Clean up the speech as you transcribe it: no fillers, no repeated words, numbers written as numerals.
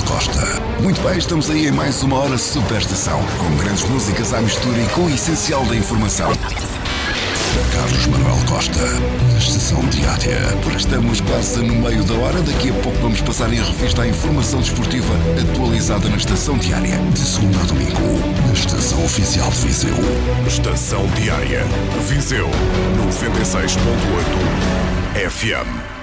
Costa. Muito bem, estamos aí em mais uma hora Superestação, com grandes músicas à mistura e com o essencial da informação. Carlos Manuel Costa, na Estação Diária. Estamos quase no meio da hora, daqui a pouco vamos passar em revista a informação desportiva atualizada na Estação Diária. De segunda a domingo, na Estação Oficial de Viseu. Estação Diária, Viseu, 96.8 FM.